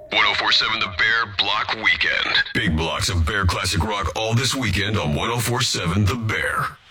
1047 The Bear Block Weekend. Big blocks of Bear classic rock all this weekend on 1047 The Bear.